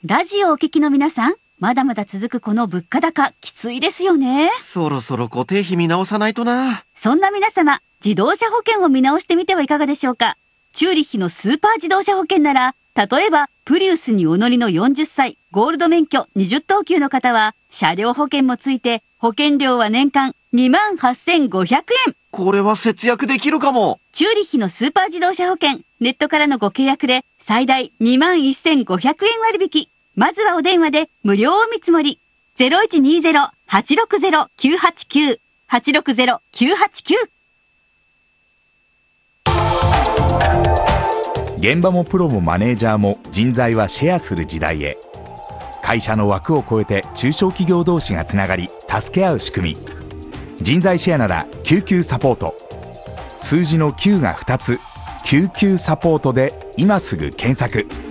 ラジオをお聞きの皆さん、まだまだ続くこの物価高、きついですよね。 そろそろ固定費見直さないとな。 そんな皆様、自動車保険を見直してみてはいかがでしょうか。チューリッヒのスーパー自動車保険なら、例えば、プリウスにお乗りの40歳、ゴールド免許20等級の方は、車両保険もついて、保険料は年間28,500円。 これは節約できるかも。 チューリッヒのスーパー自動車保険、ネットからのご契約で、最大21,500円割引。まずはお電話で無料お見積もり。0120-860-989。860-989。 現場もプロもマネージャーも人材はシェアする時代へ。会社の枠を超えて中小企業同士がつながり助け合う仕組み。人材シェアなら救急サポート。数字の9が2つ、救急サポートで今すぐ検索。